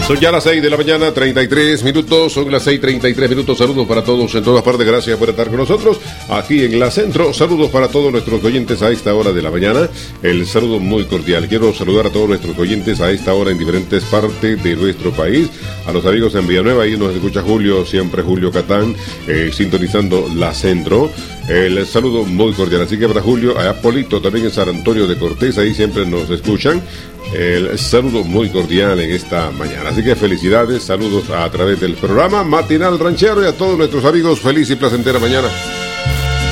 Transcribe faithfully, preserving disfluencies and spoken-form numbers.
Son ya las seis de la mañana, treinta y tres minutos, son las seis treinta y tres minutos, saludos para todos en todas partes, gracias por estar con nosotros, aquí en La Centro, saludos para todos nuestros oyentes a esta hora de la mañana, el saludo muy cordial, quiero saludar a todos nuestros oyentes a esta hora en diferentes partes de nuestro país, a los amigos en Villanueva, ahí nos escucha Julio, siempre Julio Catán, eh, sintonizando La Centro, el saludo muy cordial, así que para Julio, a Polito también en San Antonio de Cortés, ahí siempre nos escuchan, el saludo muy cordial en esta mañana. Así que felicidades, saludos a través del programa Matinal Ranchero y a todos nuestros amigos, feliz y placentera mañana.